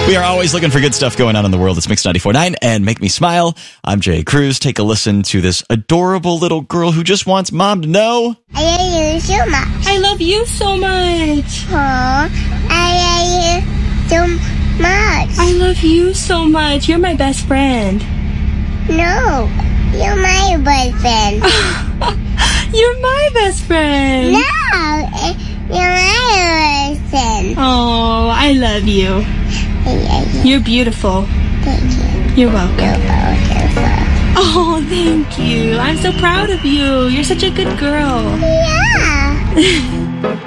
We are always looking for good stuff going on in the world. It's Mix 94.9 and Make Me Smile. I'm Jay Cruz. Take a listen to this adorable little girl who just wants mom to know. I love you so much. I love you so much. Oh, I love you so much. I love you so much. You're my best friend. No, you're my boyfriend. You're my best friend. No, you're my boyfriend. Oh, I love you. You're beautiful. Thank you. You're welcome. You're beautiful. Oh, thank you. I'm so proud of you. You're such a good girl. Yeah.